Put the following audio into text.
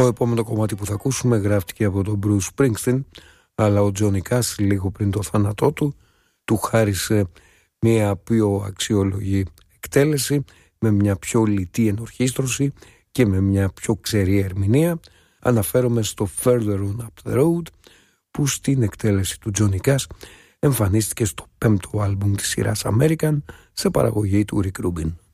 Το επόμενο κομμάτι που θα ακούσουμε γράφτηκε από τον Bruce Springsteen, αλλά ο Johnny Cash λίγο πριν το θάνατό του χάρισε μια πιο αξιόλογη εκτέλεση, με μια πιο λιτή ενορχήστρωση και με μια πιο ξερή ερμηνεία. Αναφέρομαι στο Further On Up The Road, που στην εκτέλεση του Johnny Cash εμφανίστηκε στο 5ο άλμπουμ της σειράς American, σε παραγωγή του Rick Rubin.